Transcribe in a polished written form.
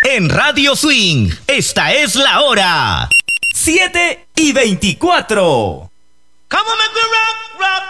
en Radio Swing. Esta es la hora. 7:24. Come on, make me rock, rock.